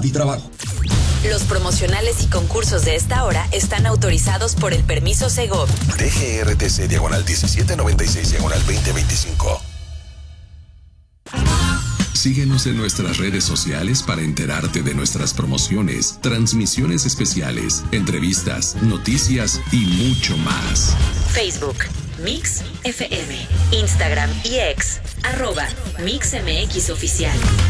y trabajo. Los promocionales y concursos de esta hora están autorizados por el permiso Segov. DGRTC /1796/2025. Síguenos en nuestras redes sociales para enterarte de nuestras promociones, transmisiones especiales, entrevistas, noticias y mucho más. Facebook, Mix FM, Instagram y X, @MixMX Oficial.